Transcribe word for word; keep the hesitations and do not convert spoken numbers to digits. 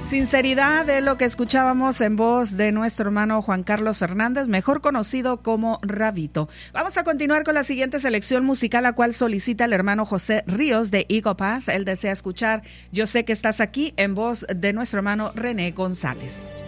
Sinceridad es lo que escuchábamos en voz de nuestro hermano Juan Carlos Fernández, mejor conocido como Rabito. Vamos a continuar con la siguiente selección musical, la cual solicita el hermano José Ríos de Eagle Pass. Él desea escuchar Yo sé que estás aquí en voz de nuestro hermano René González.